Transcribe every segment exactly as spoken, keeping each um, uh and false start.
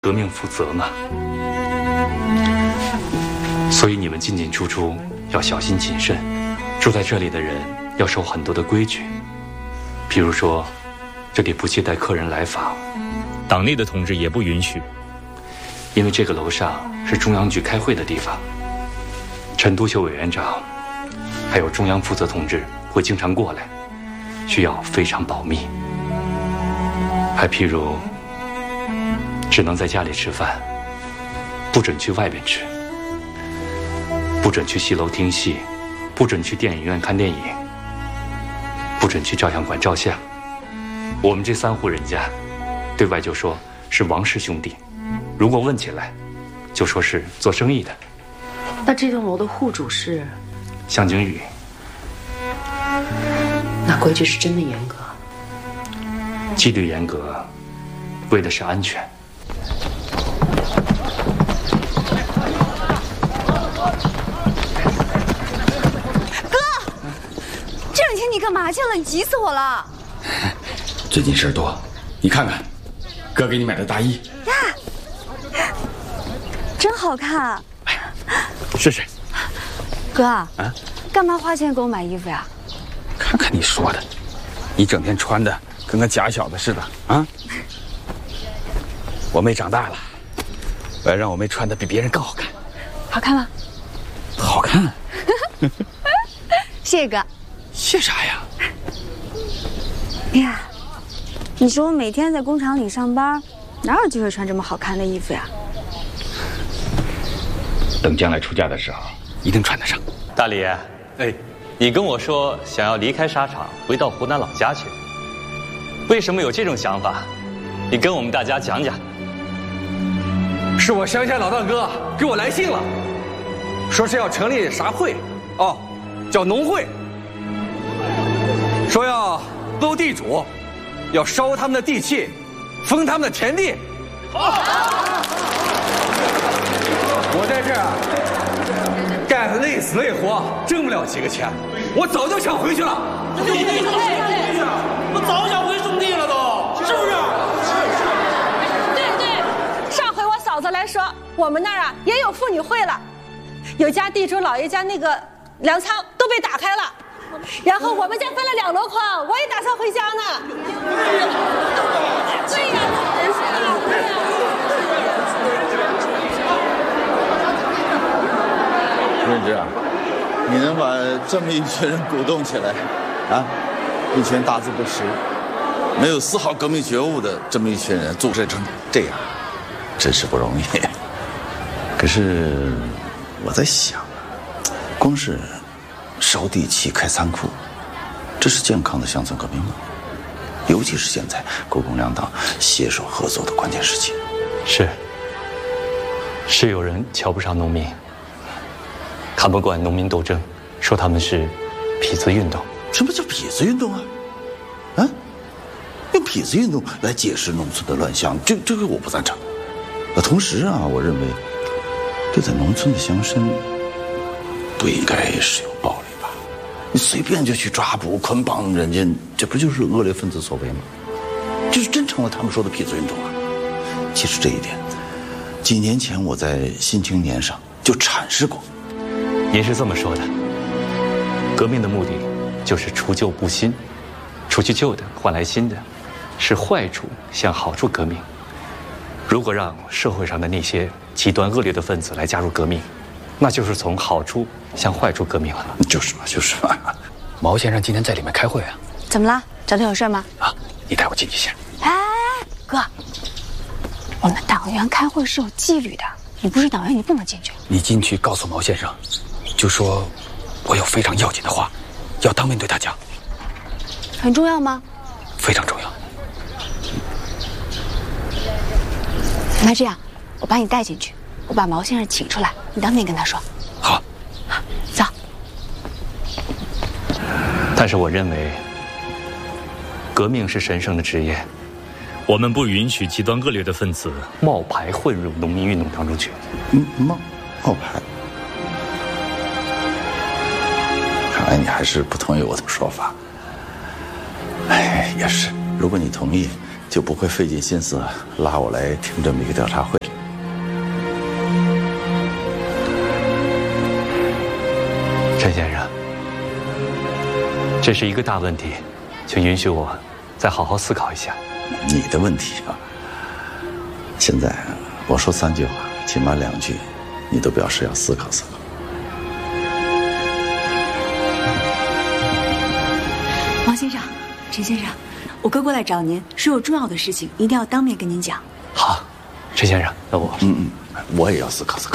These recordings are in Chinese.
革命负责嘛。所以你们进进出出要小心谨慎，住在这里的人要守很多的规矩，比如说，这里不接待客人来访， 党内的同志也不允许， 因为这个楼上是中央局开会的地方，陈独秀委员长还有中央负责同志会经常过来，需要非常保密。还譬如，只能在家里吃饭，不准去外边吃，不准去戏楼听戏，不准去电影院看电影，不准去照相馆照相。我们这三户人家，对外就说是王氏兄弟，如果问起来，就说是做生意的。 那这栋楼的户主是向景宇。 那规矩是真的严格。 纪律严格，为的是安全。 哥，这两天你干嘛去了？你急死我了。 最近事儿多，你看看，哥给你买的大衣呀，真好看。 试试。 哥啊，干嘛花钱给我买衣服呀？ 看看你说的，你整天穿的跟个假小子似的啊！我妹长大了，我要让我妹穿的比别人更好看。 好看吗？ 好看。 谢谢哥。 谢啥呀？ 哎呀，你说我每天在工厂里上班，哪有机会穿这么好看的衣服呀？ 等将来出嫁的时候，一定穿得上。 大李，哎，你跟我说想要离开沙场，回到湖南老家去，为什么有这种想法？你跟我们大家讲讲。 是我乡下老大哥给我来信了，说是要成立啥会，哦，叫农会，说要斗地主，要烧他们的地契，封他们的田地。好，我在这儿干的累死累活，挣不了几个钱，我早就想回去了。 我早想回种地了都，是不是？ 对对，上回我嫂子来说，我们那儿啊也有妇女会了，有家地主老爷家那个粮仓都被打开了，然后我们家分了两箩筐，我也打算回家呢。对呀， 润之啊，你能把这么一群人鼓动起来，啊，一群大字不识、没有丝毫革命觉悟的这么一群人组织成这样，真是不容易。可是我在想，光是烧地契、开仓库，这是健康的乡村革命吗？尤其是现在国共两党携手合作的关键时期。 是，是有人瞧不上农民。看不惯农民斗争，说他们是痞子运动。 什么叫痞子运动啊？啊，用痞子运动来解释农村的乱象，这这个我不赞成。那同时啊，我认为对待农村的乡绅不应该使用暴力吧？你随便就去抓捕、捆绑人家，这不就是恶劣分子所为吗？这是真成了他们说的痞子运动啊！其实这一点，几年前我在《新青年》上就阐释过。 您是这么说的，革命的目的就是除旧布新，除去旧的换来新的，是坏处向好处革命。如果让社会上的那些极端恶劣的分子来加入革命，那就是从好处向坏处革命了。 就是嘛，就是嘛。 毛先生今天在里面开会啊？ 怎么了？找他有事吗？ 啊，你带我进去先。 哎，哥，我们党员开会是有纪律的，你不是党员，你不能进去。 你进去告诉毛先生。就说，我有非常要紧的话，要当面对他讲。 很重要吗？ 非常重要。 那这样，我把你带进去，我把毛先生请出来，你当面跟他说。 好， 走。 但是我认为，革命是神圣的职业， 我们不允许极端恶劣的分子冒牌混入农民运动当中去。 嗯，冒冒牌。看来你还是不同意我的说法。哎，也是，如果你同意， 就不会费尽心思拉我来听这么一个调查会。 陈先生，这是一个大问题，请允许我再好好思考一下。 你的问题啊，现在我说三句话，起码两句，你都表示要思考思考。 王先生，陈先生，我哥过来找您，说有重要的事情，一定要当面跟您讲。 好，陈先生，那我嗯嗯，我也要思考思考。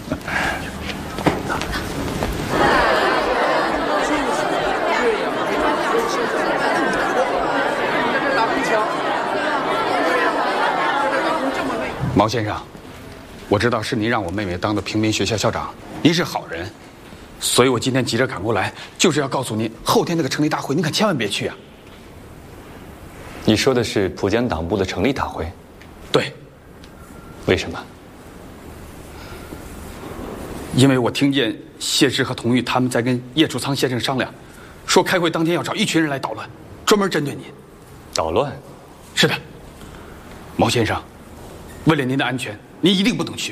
毛先生，我知道是您让我妹妹当的平民学校校长，您是好人，所以我今天急着赶过来，就是要告诉您，后天那个成立大会，您可千万别去啊！ 你说的是浦江党部的成立大会？ 对。 为什么？ 因为我听见谢师和童玉他们在跟叶楚仓先生商量，说开会当天要找一群人来捣乱，专门针对您。 捣乱？ 是的，毛先生。为了您的安全，您一定不能去。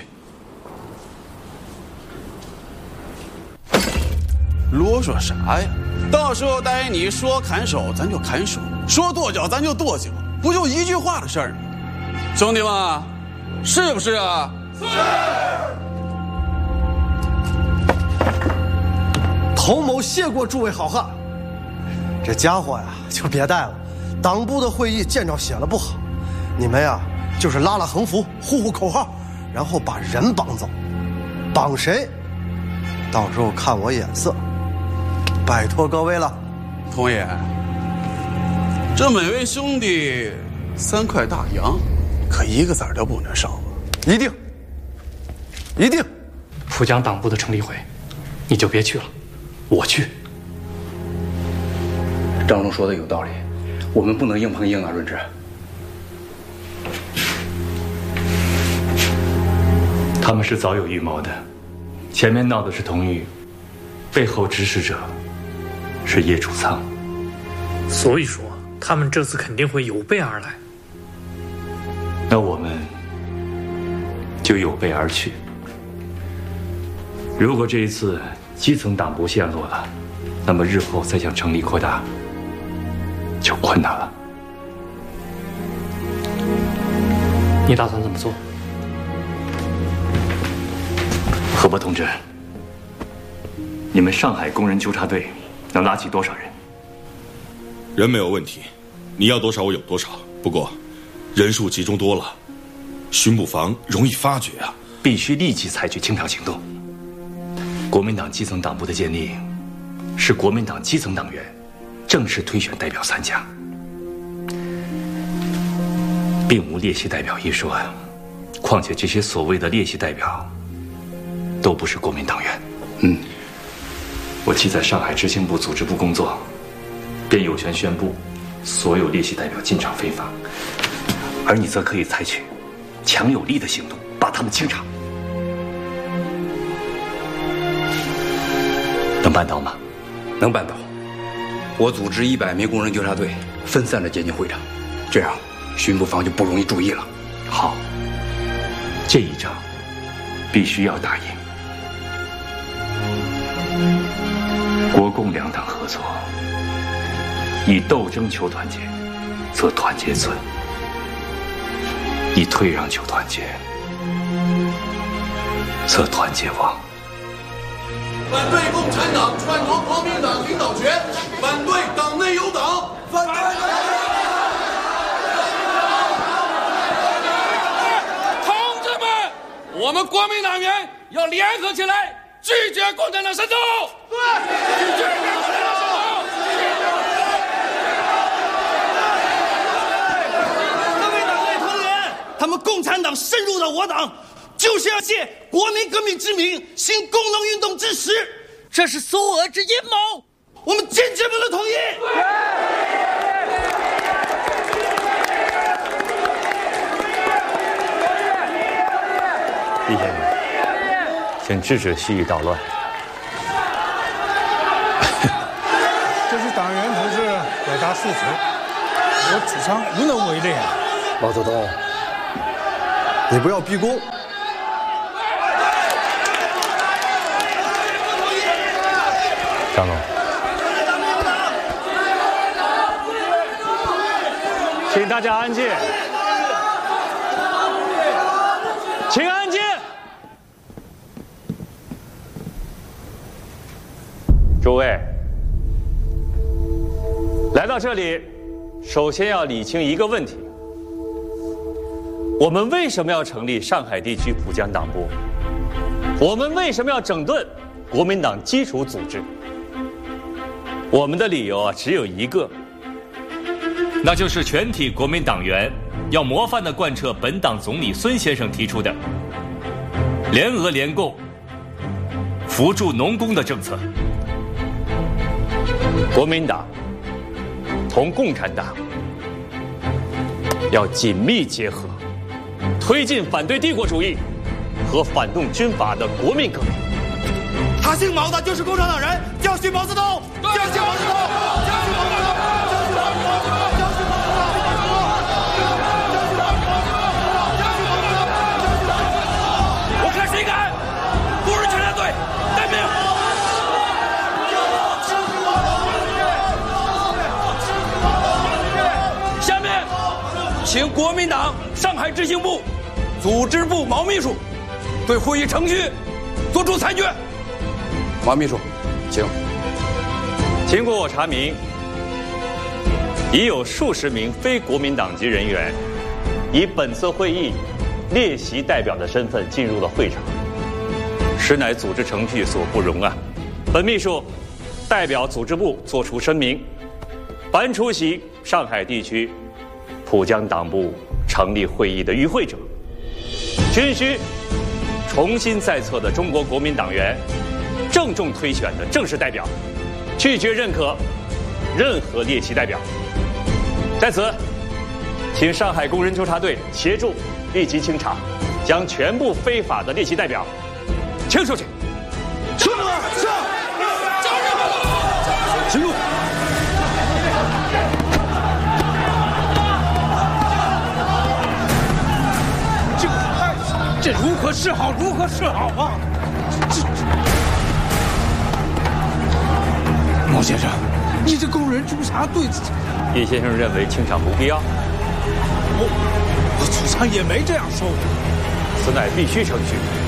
啰嗦啥呀？到时候答应你说砍手，咱就砍手；说跺脚，咱就跺脚，不就一句话的事儿吗？兄弟们，是不是啊？是。 童某谢过诸位好汉。这家伙呀，就别带了。党部的会议见着写了不好，你们呀。就是拉拉横幅，呼呼口号，然后把人绑走，绑谁？到时候看我眼色。拜托各位了。 童爷，这每位兄弟三块大洋，可一个子儿都不能少啊！ 一定，一定。 浦江党部的成立会，你就别去了，我去。 张龙说的有道理，我们不能硬碰硬啊，润之。 他们是早有预谋的，前面闹的是童玉，背后指使者是叶楚仓。 所以说，他们这次肯定会有备而来。 那我们就有备而去。如果这一次基层党部陷落了，那么日后再想成立扩大就困难了。 你打算怎么做？ 何伯同志，你们上海工人纠察队能拉起多少人？ 人没有问题，你要多少我有多少。不过，人数集中多了，巡捕房容易发觉啊！ 必须立即采取清场行动。国民党基层党部的建立，是国民党基层党员正式推选代表参加，并无列系代表一说。况且这些所谓的列系代表，都不是国民党员。嗯，我既在上海执行部组织部工作，便有权宣布所有列系代表进场非法，而你则可以采取强有力的行动，把他们清场。能办到吗？ 能办到。我组织一百名工人纠察队，分散着接近会场，这样巡捕房就不容易注意了。 好，这一仗必须要打赢。国共两党合作，以斗争求团结，则团结存；以退让求团结，则团结亡。 反对共产党篡夺国民党领导权，反对党内有党，反对。 同志们，我们国民党员要联合起来，拒绝共产党渗透。对，拒绝共产党渗透。 各位党内同仁，他们共产党深入到我党，就是要借国民革命之名行工农运动之实，这是苏俄之阴谋，我们坚决不能同意。 厉先生，请制止蓄意捣乱。 这是党员同志表达诉求，我主张无能为力啊。 毛泽东，你不要逼宫。 张总， 请大家安静，请安静。诸位，来到这里，首先要理清一个问题：我们为什么要成立上海地区浦江党部？我们为什么要整顿国民党基础组织？我们的理由啊，只有一个， 那就是全体国民党员要模范地贯彻本党总理孙先生提出的联俄联共、扶助农工的政策。 国民党同共产党要紧密结合，推进反对帝国主义和反动军阀的国民革命。 他姓毛的就是共产党人，教训毛泽东，教训毛泽东，教训毛泽东，教训毛泽东，教训毛泽东，教训毛泽东，教训毛泽东。我看谁敢！工人全站队，待命。下面，请国民党上海执行部组织部毛秘书对会议程序作出裁决。 毛秘书，请。 经过我查明，已有数十名非国民党籍人员以本次会议列席代表的身份进入了会场，实乃组织程序所不容啊！本秘书代表组织部作出声明：凡出席上海地区浦江党部成立会议的与会者，均需重新在册的中国国民党员郑重推选的正式代表，拒绝认可任何列席代表。在此，请上海工人纠察队协助立即清查，将全部非法的列席代表清出去。 是是， 行动！ 这这如何是好？如何是好啊？这。毛先生，你这工人纠察队， 叶先生认为清场不必要。 我我组长也没这样说我。 此乃必须程序。